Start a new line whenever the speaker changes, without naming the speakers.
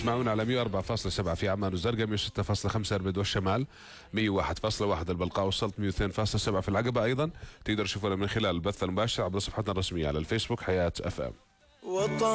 تسمعون على 104.7 في عمان والزرقاء، 106.5 اربد والشمال، 101.1 البلقاء، وصلت 102.7 في العقبة. أيضا تقدر تشوفونا من خلال البث المباشر عبر صفحتنا الرسمية على الفيسبوك حياة FM.